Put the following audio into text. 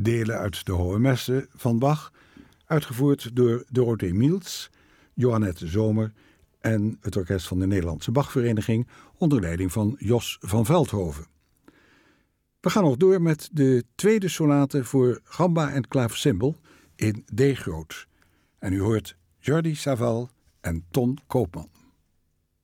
delen uit de Hohe Messe van Bach, uitgevoerd door Dorothee Miels, Johannette Zomer en het orkest van de Nederlandse Bachvereniging onder leiding van Jos van Veldhoven. We gaan nog door met de tweede sonate voor gamba en klavecimbal in D groot. En u hoort Jordi Savall en Ton Koopman.